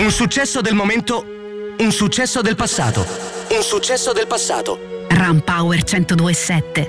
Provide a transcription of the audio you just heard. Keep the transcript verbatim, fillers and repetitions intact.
Un successo del momento, un successo del passato. Un successo del passato. Ram Power centodue e sette.